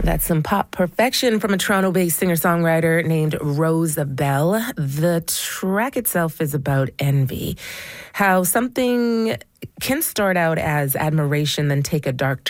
That's some pop perfection from a Toronto-based singer-songwriter named Rosa Bell. The track itself is about envy, how something can start out as admiration, then take a dark